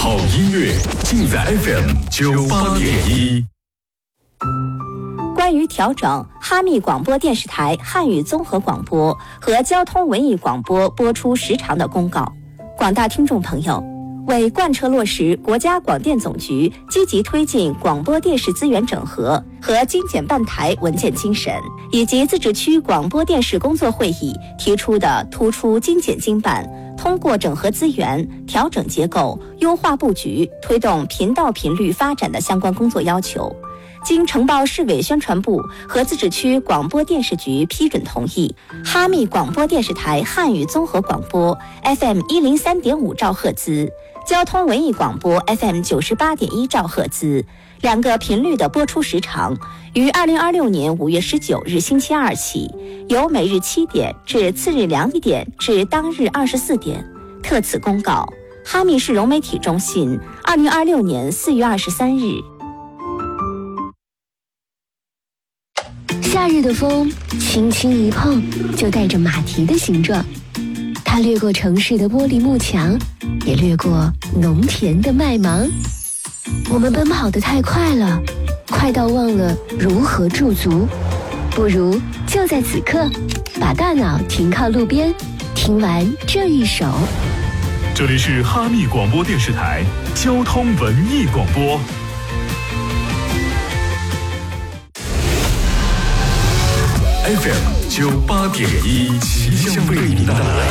好音乐尽在 FM98.1。 关于调整哈密广播电视台汉语综合广播和交通文艺广播播出时长的公告，广大听众朋友，为贯彻落实国家广电总局积极推进广播电视资源整合和精简办台文件精神，以及自治区广播电视工作会议提出的突出精简精办、通过整合资源、调整结构、优化布局、推动频道频率发展的相关工作要求，经承报市委宣传部和自治区广播电视局批准同意，哈密广播电视台汉语综合广播 FM103.5兆赫兹、交通文艺广播 FM98.1兆赫兹两个频率的播出时长，于2026年5月19日星期二起，由每日7点至次日2点至当日24点。特此公告，哈密市融媒体中心，2026年4月23日。 夏日的风轻轻一碰就带着马蹄的形状，它掠过城市的玻璃幕墙，也掠过农田的麦芒。我们奔跑得太快了，快到忘了如何驻足。不如就在此刻把大脑停靠路边，听完这一首。 这里是哈密广播电视台交通文艺广播。FM98.1，即将为您带来